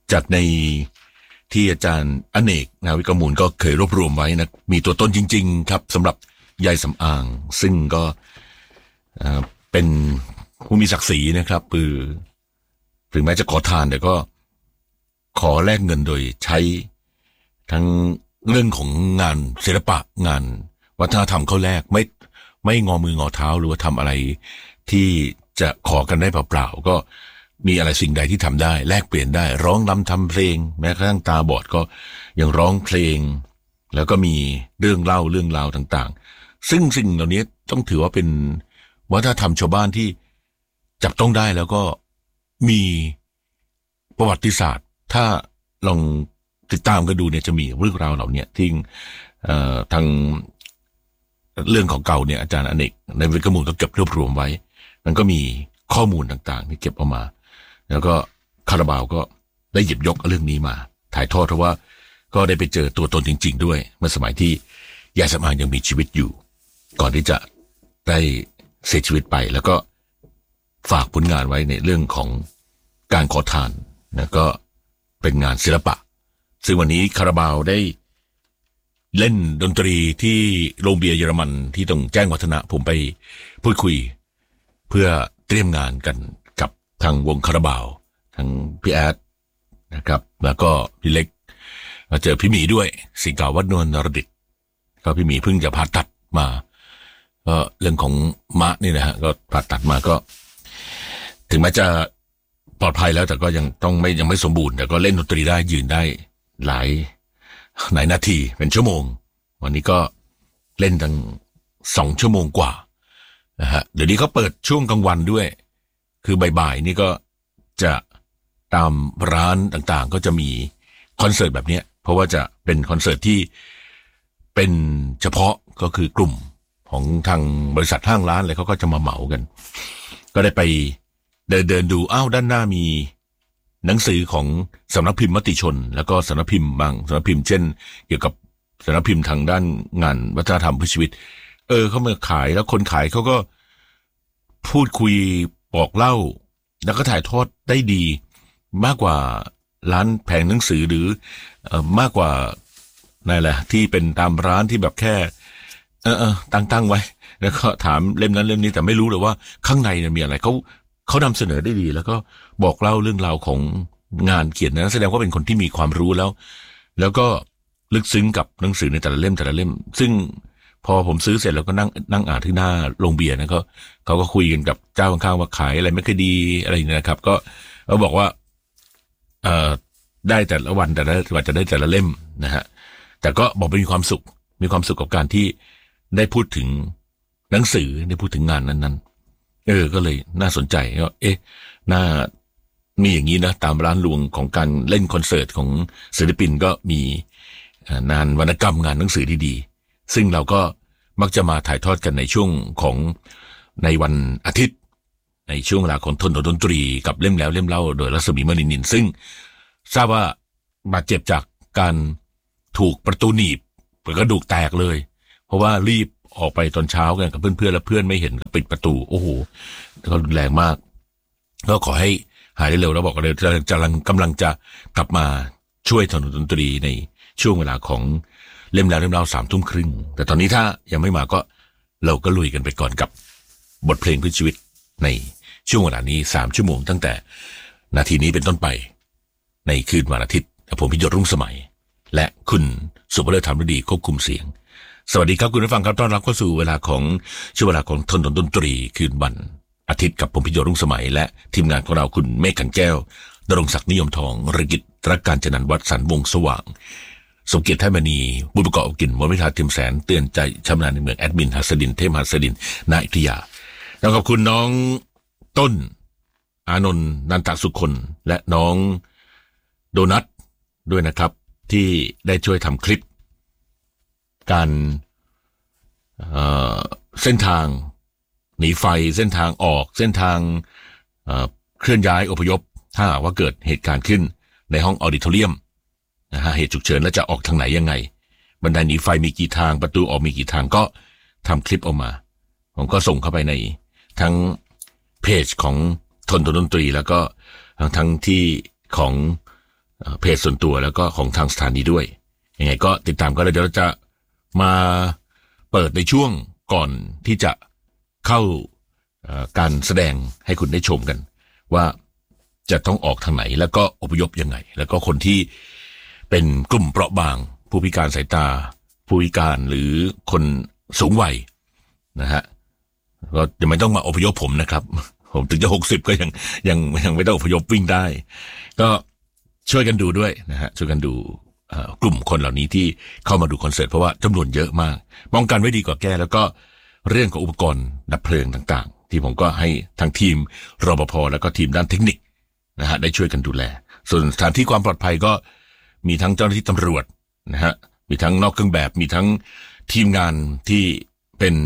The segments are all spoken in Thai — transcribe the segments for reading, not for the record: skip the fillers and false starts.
จากในที่อาจารย์อเนกนาวิกมูลก็เคยรวบรวมไว้นะมีตัวตนจริงๆครับสำหรับยายสำอางซึ่งก็เป็นผู้มีศักดิ์ศรีนะครับคือถึงแม้จะขอทานแต่ก็ขอแลกเงินโดยใช้ทั้งเรื่องของงานศิลปะงานวัฒนธรรมเขาแลกไม่งอมืองอเท้าหรือว่าทำอะไรที่จะขอกันได้เปล่าๆก็มีอะไรสิ่งใดที่ทำได้แลกเปลี่ยนได้ร้องรำทำเพลงแม้กระทั่งตาบอดก็ยังร้องเพลงแล้วก็มีเรื่องเล่าเรื่องราวต่างๆซึ่งสิ่งเหล่านี้ต้องถือว่าเป็นวัฒนธรรมชาวบ้านที่จับต้องได้แล้วก็มีประวัติศาสตร์ถ้าลองติดตามกันดูเนี่ยจะมีเรื่องราวเหล่านี้ที่ทางเรื่องของเก่าเนี่ยอาจารย์อเนกในวิกมูลก็เก็บรวบรวมไว้มันก็มีข้อมูลต่างๆที่เก็บออกมาแล้วก็คาราบาวก็ได้หยิบยกเรื่องนี้มาถ่ายทอดเพราะว่าก็ได้ไปเจอตัวตนจริงๆด้วยเมื่อสมัยที่ยายสำอางยังมีชีวิตอยู่ก่อนที่จะได้เสียชีวิตไปแล้วก็ฝากผลงานไว้ในเรื่องของการขอทานนะก็เป็นงานศิลปะซึ่งวันนี้คาราบาวได้เล่นดนตรีที่โรงเบียร์เยอรมันที่ตรงแจ้งวัฒนะผมไปพูดคุยเพื่อเตรียมงานกันกับทางวงคาราบาวทางพี่แอดนะครับแล้วก็พี่เล็กมาเจอพี่หมีด้วยศิกาวัฒนวลนรดิตก็พี่หมีเพิ่งจะผ่าตัดมาก็เรื่องของมะนี่นะฮะก็ผ่าตัดมาก็ถึงแม้จะปลอดภัยแล้วแต่ก็ยังไม่สมบูรณ์แต่ก็เล่นดนตรีได้ยืนได้หลายนาทีเป็นชั่วโมงวันนี้ก็เล่นตั้ง2 ชั่วโมงกว่านะฮะเดี๋ยวนี้เขาเปิดช่วงกลางวันด้วยคือบ่ายๆนี่ก็จะตามร้านต่างๆก็จะมีคอนเสิร์ตแบบนี้เพราะว่าจะเป็นคอนเสิร์ตที่เป็นเฉพาะก็คือกลุ่มของทางบริษัทห้างร้านอะไรเขาก็จะมาเหมากันก็ได้ไปเดินดูอ้าวด้านหน้ามีหนังสือของสำนักพิมพ์มติชนแล้วก็สำนักพิมพ์บางสำนักพิมพ์เช่นเกี่ยวกับสำนักพิมพ์ทางด้านงานวัฒนธรรมเพื่อชีวิตเขามาขายแล้วคนขายเขาก็พูดคุยบอกเล่าแล้วก็ถ่ายทอดได้ดีมากกว่าร้านแผงหนังสือหรือมากกว่านั่นแหละที่เป็นตามร้านที่แบบแค่ตั้งไว้แล้วก็ถามเล่มนั้นเล่มนี้แต่ไม่รู้เลยว่าข้างในเนี่ยมีอะไรเขานำเสนอได้ดีแล้วก็บอกเล่าเรื่องราวของงานเขียนนะแสดงว่าเป็นคนที่มีความรู้แล้วก็ลึกซึ้งกับหนังสือในแต่ละเล่มซึ่งพอผมซื้อเสร็จแล้วก็นั่งอ่านที่หน้าโรงเบียร์นะเขาก็คุยกันกับเจ้าข้างๆว่าขายอะไรไม่ค่อยดีอะไรอย่างเงี้ยนะครับก็เขาบอกว่าได้แต่ละวันแต่ละวันจะได้แต่ละเล่มนะฮะแต่ก็บอกมีความสุขกับการที่ได้พูดถึงหนังสือได้พูดถึงงานนั้นๆก็เลยน่าสนใจก็น่ามีอย่างนี้นะตามร้านรวงของการเล่นคอนเสิร์ตของศิลปินก็มีงานวรรณกรรมงานหนังสือดีๆซึ่งเราก็มักจะมาถ่ายทอดกันในช่วงของในวันอาทิตย์ในช่วงเวลาของทนดนตรีกับเล่มแล้วเล่มเล่าโดยรัศมีมณีนินซึ่งทราบว่าบาดเจ็บจากการถูกประตูหนีบกระดูกแตกเลยเพราะว่ารีบออกไปตอนเช้ากันกับเพื่อนๆแล้วเพื่อนไม่เห็นก็ปิดประตูโอ้โหก็รุนแรงมากก็ขอให้หายได้เร็วแล้วบอกว่าเดี๋ยวกำลังจะกลับมาช่วยทนดนตรีในช่วงเวลาของเล่มแล้วเล่มเล่า 21:30 น.แต่ตอนนี้ถ้ายังไม่มาก็เราก็ลุยกันไปก่อนกับบทเพลงเพื่อชีวิตในช่วงเวลานี้3 ชั่วโมงตั้งแต่นาทีนี้เป็นต้นไปในคืนวันอาทิตย์ผมพิยศรุ่งสมัยและคุณสุภเลิศธรรมฤดีควบคุมเสียงสวัสดีครับคุณผู้ฟังครับต้อนรับเข้าสู่เวลาของช่วงเวลาของทนดนตรีคืนวันอาทิตย์กับผมพิยศรุ่งสมัยและทีมงานของเราคุณเมฆขันแก้วดรงศักดิ์นิยมทองรกิจรักการจนันวัฒน์สันวงสว่างสมเกียรติไทยมณีบุญประกอบกินวรวิทาเทียมแสนเตือนใจชำนาญในเมืองแอดมินหัสดินเทพหัสดินนาอิทยาแล้วขอบคุณน้องต้นอานนท์นันทสุคนและน้องโดนัทด้วยนะครับที่ได้ช่วยทำคลิปการเส้นทางหนีไฟเส้นทางออกเส้นทางเคลื่อนย้ายอพยพถ้าว่าเกิดเหตุการณ์ขึ้นในห้องออดิทอเรียมนะฮะเหตุฉุกเฉินแล้วจะออกทางไหนยังไงบันไดหนีไฟมีกี่ทางประตูออกมีกี่ทางก็ทำคลิปออกมาผมก็ส่งเข้าไปในทั้งเพจของทนดนตรีแล้วก็ทั้งที่ของเพจส่วนตัวแล้วก็ของทางสถานีด้วยยังไงก็ติดตามก็เลยเดี๋ยวเราจะมาเปิดในช่วงก่อนที่จะเข้าการแสดงให้คุณได้ชมกันว่าจะต้องออกทางไหนแล้วก็อพยพยังไงแล้วก็คนที่เป็นกลุ่มเปราะบางผู้พิการสายตาผู้พิการหรือคนสูงวัยนะฮะก็จะไม่ต้องมาอพยพผมนะครับผมถึงจะ60ก็ยังไม่ต้องอพยพวิ่งได้ก็ช่วยกันดูด้วยนะฮะช่วยกันดูกลุ่มคนเหล่านี้ที่เข้ามาดูคอนเสิร์ตเพราะว่าจำนวนเยอะมากป้องกันไว้ดีกว่าแก้แล้วก็เรื่องของอุปกรณ์ดับเพลิงต่างๆที่ผมก็ให้ทางทีมรปภแล้วก็ทีมด้านเทคนิคนะฮะได้ช่วยกันดูแลส่วนสถานที่ความปลอดภัยก็มีทั้งเจ้าหน้าที่ตำรวจนะฮะมีทั้งนอกเครื่องแบบมีทั้งทีมงานที่เป็น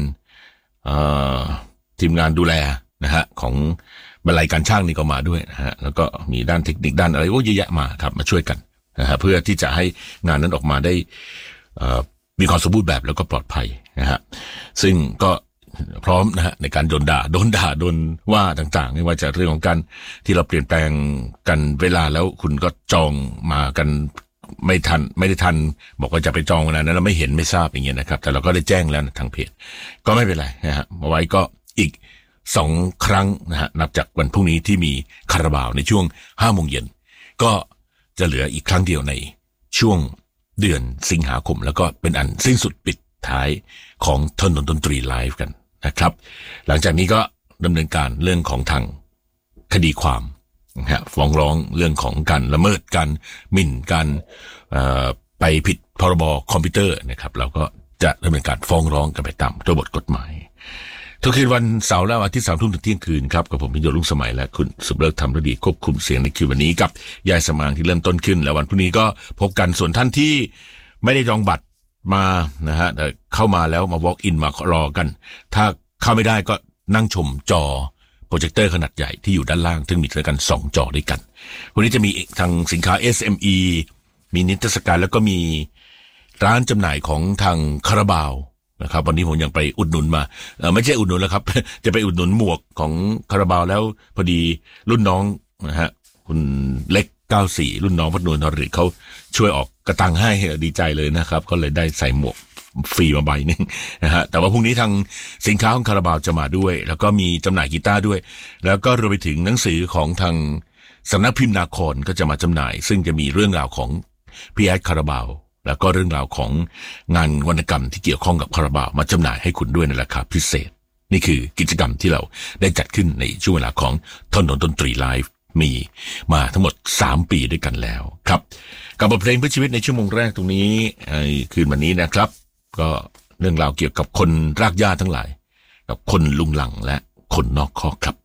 ทีมงานดูแลนะฮะของบรรลัยการช่างนี่ก็มาด้วยนะฮะแล้วก็มีด้านเทคนิคด้านอะไรเยอะแยะมาครับมาช่วยกันนะฮะเพื่อที่จะให้งานนั้นออกมาได้มีความสมบูรณ์แบบแล้วก็ปลอดภัยนะฮะซึ่งก็พร้อมนะฮะในการโดนว่าต่างๆไม่ว่าจะเรื่องของการที่เราเปลี่ยนแปลงกันเวลาแล้วคุณก็จองมากันไม่ได้ทันบอกว่าจะไปจองวันนั้นเราไม่เห็นไม่ทราบอย่างเงี้ยนะครับแต่เราก็ได้แจ้งแล้วทางเพจก็ไม่เป็นไรนะฮะเอาไว้ก็อีก2 ครั้งนะฮะนับจากวันพรุ่งนี้ที่มีคาราบาวในช่วง 5 โมงเย็นก็จะเหลืออีกครั้งเดียวในช่วงเดือนสิงหาคมแล้วก็เป็นอันสิ้นสุดปิดท้ายของถนนดนตรีไลฟ์กันนะครับหลังจากนี้ก็ดำเนินการเรื่องของทางคดีความนะฮะฟ้องร้องเรื่องของการละเมิดการหมิ่นการไปผิดพรบคอมพิวเตอร์นะครับเราก็จะดำเนินการฟ้องร้องกันไปตามตัวบทกฎหมายทุกคืนวันเสาร์และวันอาทิตย์ 3 ทุ่มถึงเที่ยงคืนครับกับผมพิโยรุ่งสมัยและคุณสุเลิกธรรมฤดีควบคุมเสียงในคืนวันนี้กับยายสมางที่เริ่มต้นขึ้นแล้ววันพรุ่งนี้ก็พบกันส่วนท่านที่ไม่ได้จองบัตรมานะฮะแต่เข้ามาแล้วมา walk in มารอกันถ้าเข้าไม่ได้ก็นั่งชมจอโปรเจคเตอร์ขนาดใหญ่ที่อยู่ด้านล่างซึ่งมีด้วยกัน2 จอด้วยกันวันนี้จะมีทางสินค้า SME มีนิทรรศการแล้วก็มีร้านจำหน่ายของทางคาราบาวนะครับวันนี้ผมยังไปอุดหนุนมาไม่ใช่อุดหนุนแล้วครับ จะไปอุดหนุนหมวกของคาราบาวแล้วพอดีรุ่นน้องนะฮะคุณเล็ก94รุ่นน้องพัฒนวลธริตเขาช่วยออกกระตังให้ดีใจเลยนะครับก็เลยได้ใส่หมวกฟรีมาใบนึงนะฮะแต่ว่าพรุ่งนี้ทางสินค้าของคาราบาวจะมาด้วยแล้วก็มีจำหน่ายกีตาร์ด้วยแล้วก็รวมไปถึงหนังสือของทางสำนักพิมพ์นาครก็จะมาจำหน่ายซึ่งจะมีเรื่องราวของพี่แอดคาราบาวแล้วก็เรื่องราวของงานวรรณกรรมที่เกี่ยวข้องกับคาราบาวมาจำหน่ายให้คุณด้วยในราคาพิเศษนี่คือกิจกรรมที่เราได้จัดขึ้นในช่วงเวลาของถนนดนตรีไลฟ์มีมาทั้งหมด3 ปีด้วยกันแล้วครับกับบทเพลงเพื่อชีวิตในชั่วโมงแรกตรงนี้คืนวันนี้นะครับก็เรื่องราวเกี่ยวกับคนรากหญ้าทั้งหลายกับคนลุงหลังและคนนอกคอกครับ